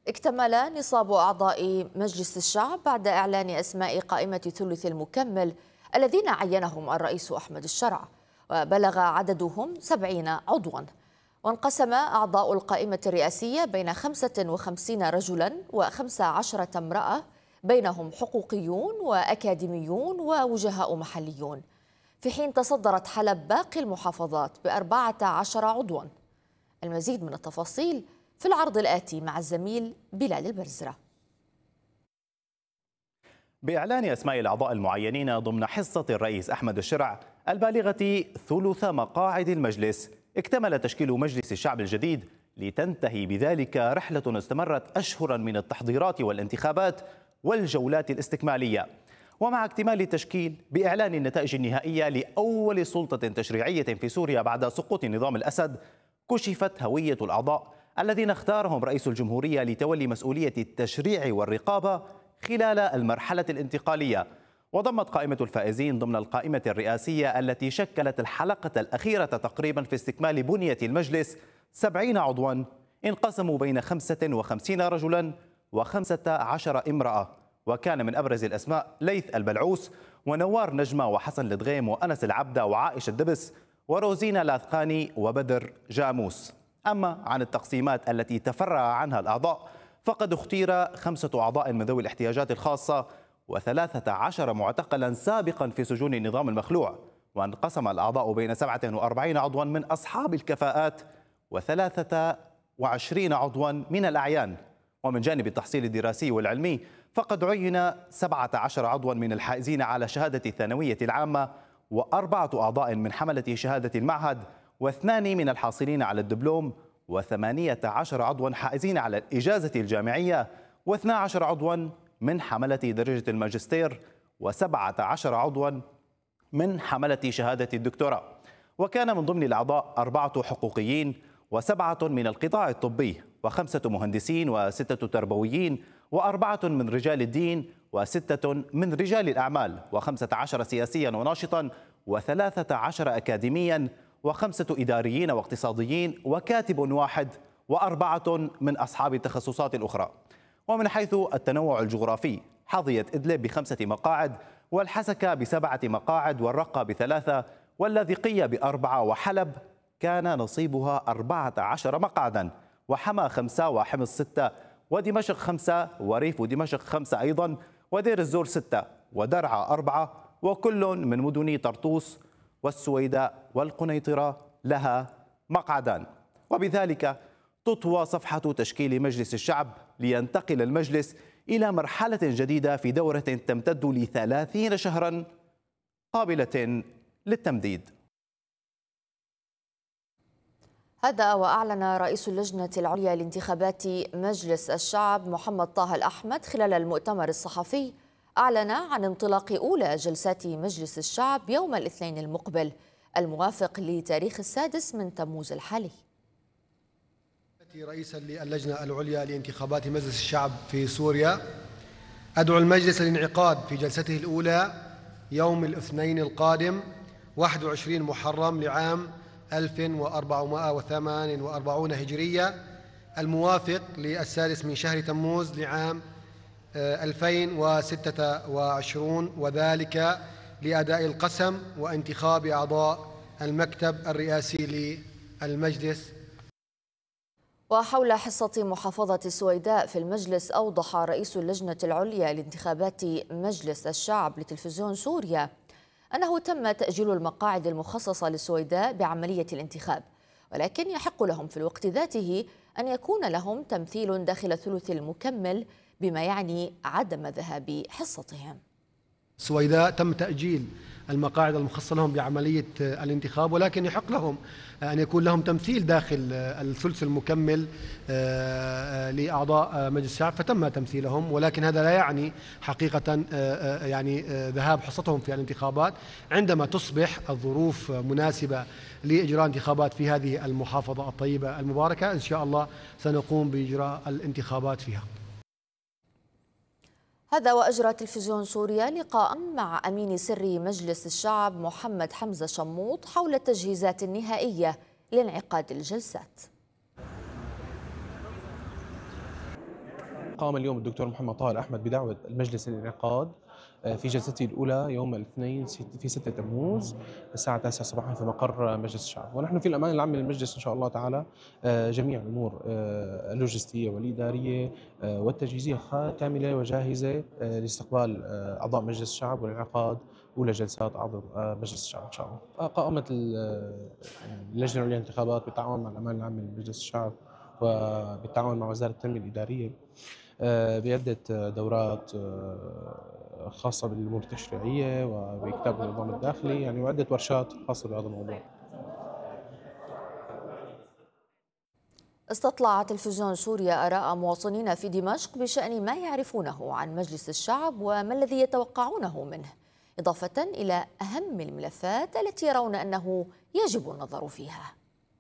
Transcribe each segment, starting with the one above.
اكتمل نصاب أعضاء مجلس الشعب بعد إعلان أسماء قائمة ثلث المكمل الذين عينهم الرئيس أحمد الشرع، وبلغ عددهم 70 عضواً. وانقسم أعضاء القائمة الرئاسية بين 55 رجلاً و15 امرأة، بينهم حقوقيون وأكاديميون ووجهاء محليون، في حين تصدرت حلب باقي المحافظات ب14 عضواً. المزيد من التفاصيل في العرض الآتي مع الزميل بلال البرزرة. بإعلان أسماء الأعضاء المعينين ضمن حصة الرئيس أحمد الشرع البالغة ثلث مقاعد المجلس، اكتمل تشكيل مجلس الشعب الجديد، لتنتهي بذلك رحلة استمرت أشهرا من التحضيرات والانتخابات والجولات الاستكمالية. ومع اكتمال التشكيل بإعلان النتائج النهائية لأول سلطة تشريعية في سوريا بعد سقوط نظام الأسد، كشفت هوية الأعضاء الذين اختارهم رئيس الجمهورية لتولي مسؤولية التشريع والرقابة خلال المرحلة الانتقالية. وضمت قائمة الفائزين ضمن القائمة الرئاسية التي شكلت الحلقة الأخيرة تقريبا في استكمال بنية المجلس 70 عضوا، انقسموا بين 55 رجلا و15 امرأة. وكان من أبرز الأسماء ليث البلعوس ونوار نجمة وحسن الدغيم وأنس العبدة وعائشة الدبس وروزينا لاثقاني وبدر جاموس. أما عن التقسيمات التي تفرع عنها الأعضاء، فقد اختير 5 أعضاء من ذوي الاحتياجات الخاصة و13 معتقلا سابقا في سجون النظام المخلوع. وانقسم الأعضاء بين 47 عضوا من أصحاب الكفاءات و23 عضوا من الأعيان. ومن جانب التحصيل الدراسي والعلمي، فقد عين 17 عضوا من الحائزين على شهادة الثانوية العامة، و4 أعضاء من حملة شهادة المعهد، و2 من الحاصلين على الدبلوم، و18 عضوا حائزين على الإجازة الجامعية، و12 عضوا من حملة درجة الماجستير، و17 عضوا من حملة شهادة الدكتوراه. وكان من ضمن الأعضاء 4 حقوقيين، و7 من القطاع الطبي، و5 مهندسين، و6 تربويين، و4 من رجال الدين، و6 من رجال الأعمال، و15 سياسيا وناشطا، و13 أكاديميا، و5 إداريين واقتصاديين، وكاتب واحد، و4 من أصحاب التخصصات الأخرى. ومن حيث التنوع الجغرافي، حظيت إدلب ب5 مقاعد، والحسكة ب7 مقاعد، والرقة ب3، واللاذقية ب4، وحلب كان نصيبها 14 مقعدا، وحما 5، وحمص 6، ودمشق 5، وريف دمشق 5 أيضا، ودير الزور 6، ودرعا 4، وكل من مدن طرطوس والسويداء والقنيطرة لها مقعدان. وبذلك تطوى صفحة تشكيل مجلس الشعب، لينتقل المجلس إلى مرحلة جديدة في دورة تمتد ل30 شهرا قابلة للتمديد. هذا وأعلن رئيس اللجنة العليا لانتخابات مجلس الشعب محمد طه الأحمد خلال المؤتمر الصحفي، أعلن عن انطلاق أولى جلسات مجلس الشعب يوم الاثنين المقبل الموافق لتاريخ 6 من تموز الحالي. رئيسا للجنة العليا لانتخابات مجلس الشعب في سوريا، أدعو المجلس للانعقاد في جلسته الأولى يوم الاثنين القادم 21 محرم لعام 1448 هجرية، الموافق ل6 من شهر تموز لعام 2026، وذلك لأداء القسم وانتخاب أعضاء المكتب الرئاسي للمجلس. وحول حصة محافظة السويداء في المجلس، أوضح رئيس اللجنة العليا لانتخابات مجلس الشعب لتلفزيون سوريا أنه تم تأجيل المقاعد المخصصة للسويداء بعملية الانتخاب، ولكن يحق لهم في الوقت ذاته أن يكون لهم تمثيل داخل الثلث المكمل، بما يعني عدم ذهاب حصتهم. السويداء تم تأجيل المقاعد المخصصة لهم بعملية الانتخاب، ولكن يحق لهم أن يكون لهم تمثيل داخل الثلث المكمل لأعضاء مجلس الشعب، فتم تمثيلهم، ولكن هذا لا يعني حقيقة يعني ذهاب حصتهم في الانتخابات. عندما تصبح الظروف مناسبة لإجراء انتخابات في هذه المحافظة الطيبة المباركة، إن شاء الله سنقوم بإجراء الانتخابات فيها. هذا وأجرى تلفزيون سوريا لقاء مع أمين سري مجلس الشعب محمد حمزة شموط حول التجهيزات النهائية لانعقاد الجلسات. قام اليوم الدكتور محمد طاهر أحمد بدعوة المجلس للانعقاد في جلسته الأولى يوم الاثنين في 6 تموز الساعة 9 صباحا في مقر مجلس الشعب. ونحن في الأمانة العامة للمجلس إن شاء الله تعالى جميع الأمور اللوجستية والإدارية والتجهيزية كاملة وجاهزة لاستقبال أعضاء مجلس الشعب والانعقاد أولى جلسات أعضاء مجلس الشعب إن شاء الله. قامت اللجنة للانتخابات بالتعاون مع الأمانة العامة لمجلس الشعب وبالتعاون مع وزارة التنمية الإدارية بعدة دورات خاصة بالأمور التشريعية وبكتاب النظام الداخلي، يعني وعدة ورشات خاصة بهذا الموضوع. استطلع تلفزيون سوريا آراء مواطنين في دمشق بشأن ما يعرفونه عن مجلس الشعب وما الذي يتوقعونه منه، إضافة إلى أهم الملفات التي يرون أنه يجب النظر فيها.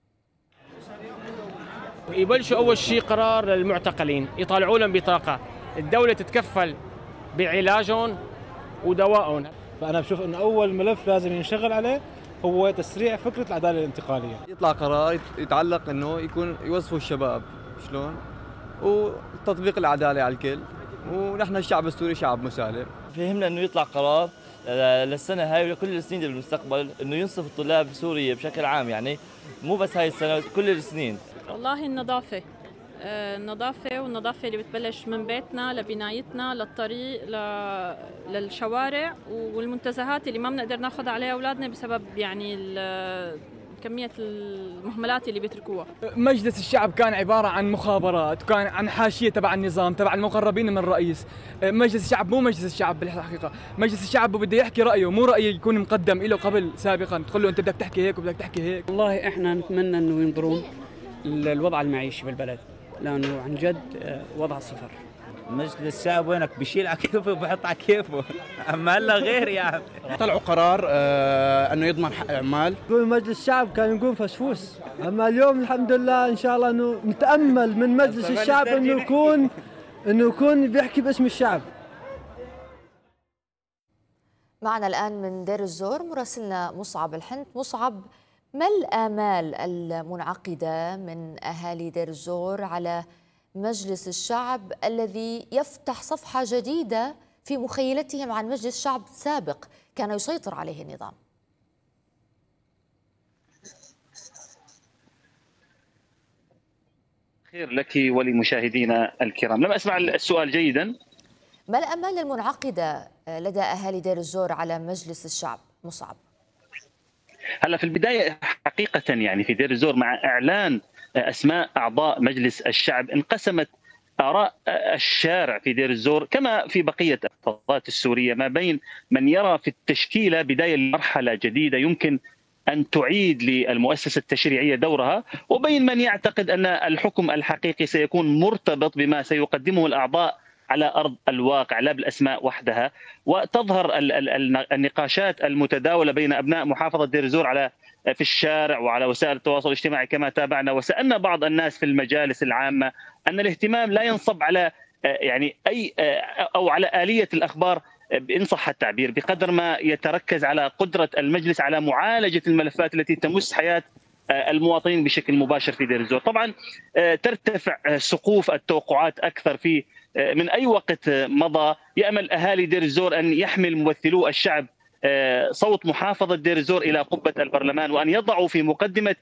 يبلشوا أول شيء قرار للمعتقلين، يطالعوا لهم بطاقة، الدولة تتكفل بعلاجهم ودوائهم. فأنا بشوف إنه أول ملف لازم ينشغل عليه هو تسريع فكرة العدالة الانتقالية. يطلع قرار يتعلق إنه يكون يوظفوا الشباب شلون وتطبيق العدالة على الكل، ونحن الشعب السوري شعب مسالم. فهمنا إنه يطلع قرار للسنة هاي ولكل السنين بالمستقبل إنه ينصف الطلاب بسوريا بشكل عام، يعني مو بس هاي السنة كل السنين. والله النظافة والنظافة اللي بتبلش من بيتنا لبنايتنا للطريق للشوارع والمنتزهات اللي ما بنقدر ناخذ عليها أولادنا بسبب يعني كمية المهملات اللي بيتركوها. مجلس الشعب كان عبارة عن مخابرات، وكان عن حاشية تبع النظام تبع المقربين من الرئيس. مجلس الشعب مو مجلس الشعب بالحقيقة، مجلس الشعب بده يحكي رأيه، مو رأيه يكون مقدم له قبل سابقا، تقول له أنت بدك تحكي هيك وبدك تحكي هيك. والله إحنا نتمنى إنه ينظرون الوضع المعيشي بالبلد، لأنه عن جد وضع صفر. مجلس الشعب وينك بيشيل على كيفه وبحط على كيفه، اما هلا غير يعني. طلعوا قرار انه يضمن حق اعمال. يقول مجلس الشعب كان يقول فسفوس، اما اليوم الحمد لله ان شاء الله انه نتامل من مجلس الشعب انه يكون بيحكي باسم الشعب. معنا الآن من دير الزور مراسلنا مصعب الحنت. مصعب، ما الآمال المنعقدة من أهالي دير الزور على مجلس الشعب الذي يفتح صفحة جديدة في مخيلتهم عن مجلس شعب سابق كان يسيطر عليه النظام؟ خير لك ولمشاهدينا الكرام. لم أسمع السؤال جيدا. ما الآمال المنعقدة لدى أهالي دير الزور على مجلس الشعب مصعب؟ هلا في البداية حقيقة يعني في دير الزور مع إعلان أسماء أعضاء مجلس الشعب انقسمت آراء الشارع في دير الزور كما في بقية المحافظات السورية، ما بين من يرى في التشكيلة بداية لمرحلة جديدة يمكن أن تعيد للمؤسسة التشريعية دورها، وبين من يعتقد أن الحكم الحقيقي سيكون مرتبط بما سيقدمه الأعضاء على أرض الواقع لا بالأسماء وحدها. وتظهر النقاشات المتداولة بين أبناء محافظة دير الزور في الشارع وعلى وسائل التواصل الاجتماعي كما تابعنا، وسألنا بعض الناس في المجالس العامة أن الاهتمام لا ينصب على يعني أي أو على آلية الأخبار إن صح التعبير، بقدر ما يتركز على قدرة المجلس على معالجة الملفات التي تمس حياة المواطنين بشكل مباشر في دير الزور. طبعا ترتفع سقوف التوقعات أكثر في من أي وقت مضى. يأمل أهالي دير الزور أن يحمل ممثلو الشعب صوت محافظة دير الزور إلى قبة البرلمان، وأن يضعوا في مقدمة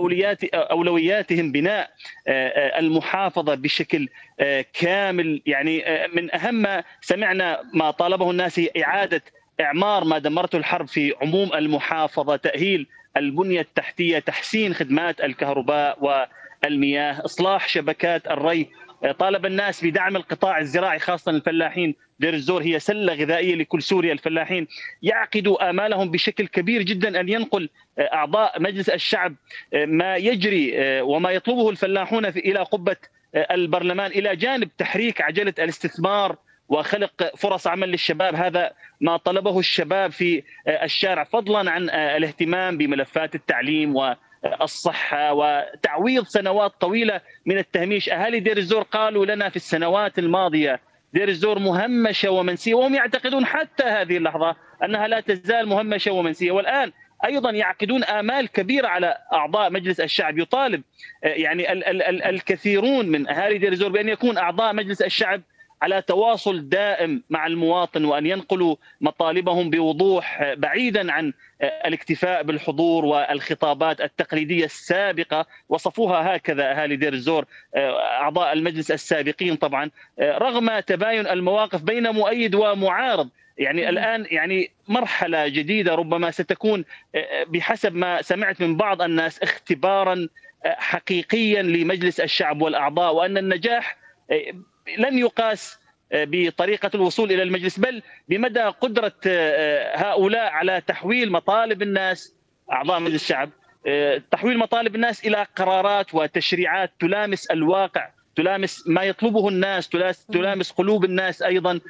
أولوياتهم بناء المحافظة بشكل كامل. يعني من أهم ما سمعنا ما طالبه الناس إعادة إعمار ما دمرته الحرب في عموم المحافظة، تأهيل البنية التحتية، تحسين خدمات الكهرباء والمياه، إصلاح شبكات الري. طالب الناس بدعم القطاع الزراعي خاصة الفلاحين. دير الزور هي سلة غذائية لكل سوريا. الفلاحين يعقدوا آمالهم بشكل كبير جدا أن ينقل أعضاء مجلس الشعب ما يجري وما يطلبه الفلاحون إلى قبة البرلمان، إلى جانب تحريك عجلة الاستثمار وخلق فرص عمل للشباب. هذا ما طلبه الشباب في الشارع، فضلا عن الاهتمام بملفات التعليم والصحة وتعويض سنوات طويلة من التهميش. أهالي دير الزور قالوا لنا في السنوات الماضية دير الزور مهمشة ومنسية، وهم يعتقدون حتى هذه اللحظة أنها لا تزال مهمشة ومنسية. والآن أيضا يعقدون آمال كبيرة على أعضاء مجلس الشعب. يطالب يعني الكثيرون من أهالي دير الزور بأن يكون أعضاء مجلس الشعب على تواصل دائم مع المواطن، وأن ينقلوا مطالبهم بوضوح بعيدا عن الاكتفاء بالحضور والخطابات التقليدية السابقة. وصفوها هكذا أهالي دير الزور أعضاء المجلس السابقين طبعا، رغم تباين المواقف بين مؤيد ومعارض. يعني الآن يعني مرحلة جديدة ربما ستكون بحسب ما سمعت من بعض الناس اختبارا حقيقيا لمجلس الشعب والأعضاء، وأن النجاح لن يقاس بطريقة الوصول إلى المجلس بل بمدى قدرة هؤلاء على تحويل مطالب الناس أعضاء مجلس الشعب، تحويل مطالب الناس إلى قرارات وتشريعات تلامس الواقع، تلامس ما يطلبه الناس، تلامس قلوب الناس أيضا.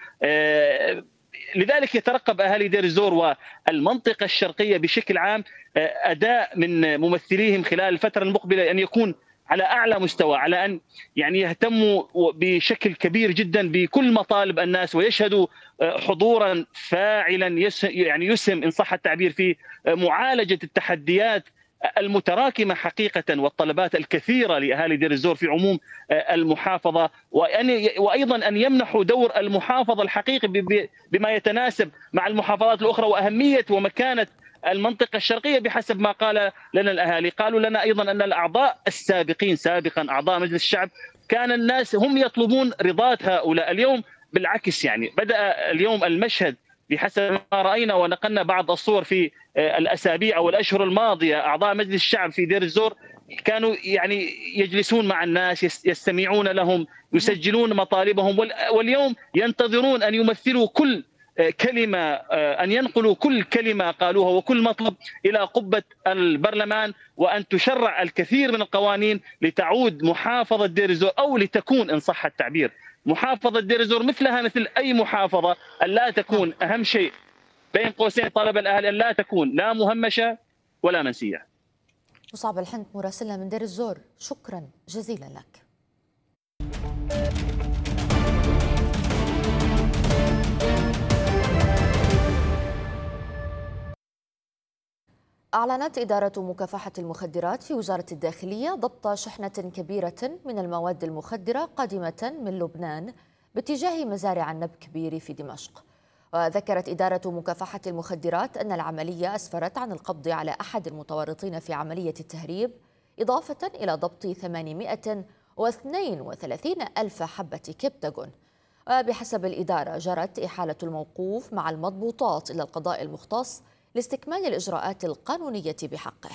لذلك يترقب أهالي دير الزور والمنطقة الشرقية بشكل عام أداء من ممثليهم خلال الفترة المقبلة أن يكون على أعلى مستوى، على أن يعني يهتموا بشكل كبير جدا بكل مطالب الناس، ويشهدوا حضورا فاعلا يعني يسهم إن صح التعبير في معالجة التحديات المتراكمة حقيقة والطلبات الكثيرة لأهالي دير الزور في عموم المحافظة، وأيضا أن يمنحوا دور المحافظة الحقيقي بما يتناسب مع المحافظات الأخرى، وأهمية ومكانة المنطقة الشرقية بحسب ما قال لنا الأهالي. قالوا لنا أيضا أن الأعضاء السابقين سابقا أعضاء مجلس الشعب كان الناس هم يطلبون رضات هؤلاء، اليوم بالعكس يعني بدأ اليوم المشهد بحسب ما رأينا ونقلنا بعض الصور في الأسابيع أو الأشهر الماضية. أعضاء مجلس الشعب في دير الزور كانوا يعني يجلسون مع الناس، يستمعون لهم، يسجلون مطالبهم، واليوم ينتظرون أن يمثلوا كل كلمة، أن ينقلوا كل كلمة قالوها وكل مطلب إلى قبة البرلمان، وأن تشرع الكثير من القوانين لتعود محافظة دير الزور، أو لتكون إن صح التعبير محافظة دير الزور مثلها مثل أي محافظة، أن لا تكون أهم شيء بين قوسين طلب الأهل أن لا تكون لا مهمشة ولا منسية. مصعب الحنت مراسلنا من دير الزور، شكرا جزيلا لك. أعلنت إدارة مكافحة المخدرات في وزارة الداخلية ضبط شحنة كبيرة من المواد المخدرة قادمة من لبنان باتجاه مزارع النبك بريف دمشق. وذكرت إدارة مكافحة المخدرات أن العملية أسفرت عن القبض على أحد المتورطين في عملية التهريب، إضافة إلى ضبط 832 ألف حبة كبتاغون. وبحسب الإدارة جرت إحالة الموقوف مع المضبوطات إلى القضاء المختص لاستكمال الإجراءات القانونية بحقه.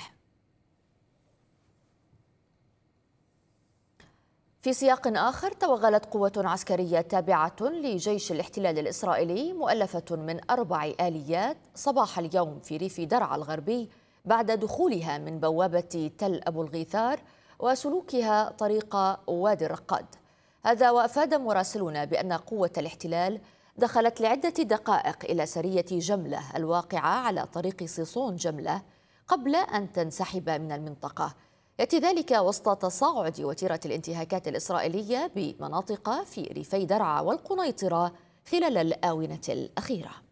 في سياق آخر، توغلت قوة عسكرية تابعة لجيش الاحتلال الإسرائيلي مؤلفة من 4 آليات صباح اليوم في ريف درعا الغربي بعد دخولها من بوابة تل أبو الغيثار وسلوكها طريق وادي الرقاد. هذا وأفاد مراسلون بأن قوة الاحتلال دخلت لعدة دقائق إلى سرية جملة الواقعة على طريق صيصون جملة قبل أن تنسحب من المنطقة. يأتي ذلك وسط تصاعد وتيرة الانتهاكات الإسرائيلية بمناطق في ريفي درعا والقنيطرة خلال الآونة الأخيرة.